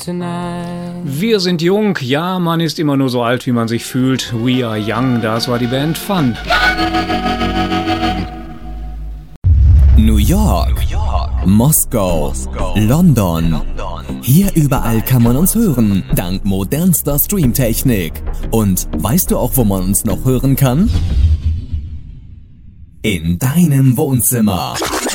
tonight. Wir sind jung, ja, man ist immer nur so alt, wie man sich fühlt. We are young, das war die Band Fun. New York, Moskau, London. Hier überall kann man uns hören, dank modernster Streamtechnik. Und weißt du auch, wo man uns noch hören kann? In deinem Wohnzimmer.